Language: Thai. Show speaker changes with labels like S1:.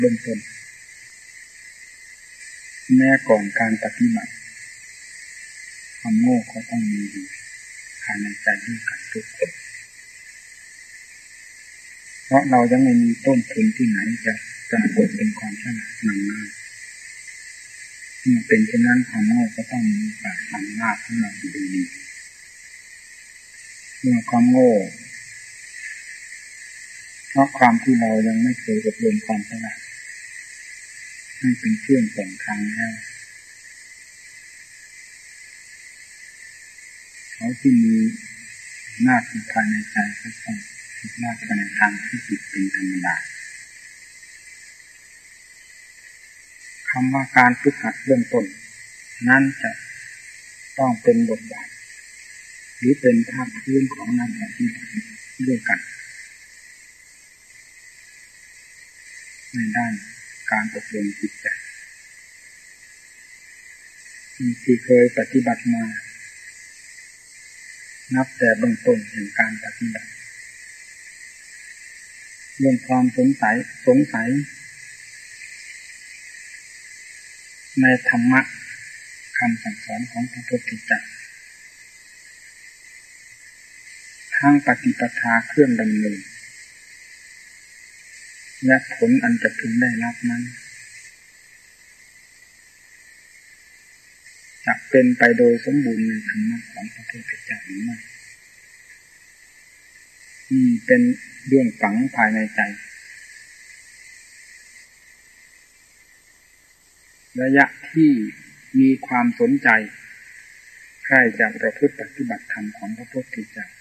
S1: เบื้องต้นแม้ก่อนการปฏิบัติความโง่ก็ต้องมีอยู่ภายในใจด้วยกันทุกคนเพราะเรายังไม่มีต้นทุนที่ไหนจะปรากฏเป็นความฉลาดนำหน้าเมื่อเป็นเช่นนั้นความโง่ก็ต้องมีการนำหน้าของเราอยู่ดีเมื่อความโง่เพราะความที่เรายังไม่เคยอบรมความฉลาดให้เป็นเครื่องแต่งทางแล้วเขาที่มีหน้าที่ภายในใจก็ต้องคิดหน้าไปในทางที่ผิดเป็นธรรมดาคำว่าการฝึกหัดเบื้องต้นนั้นจะต้องเป็นบทบาทหรือเป็นภาคพื้นของนักปฏิบัติด้วยกันในด้านการอบรมจิตใจที่เคยปฏิบัติมานับแต่เบื้องต้นแห่งการปฏิบัติเรื่องความสงสัยในธรรมะคำสั่งสอนของพระพุทธเจ้าทั้งปฏิปทาเครื่องดำเนินและผลอันจะพึงได้รับนั้นจะเป็นไปโดยสมบูรณ์ในธรรมะของพระพุทธเจ้าหรือไม่นี่เป็นเรื่องฝังภายในใจระยะที่มีความสนใจใครจะประพฤติปฏิบัติธรรมของพระพุทธเจ้า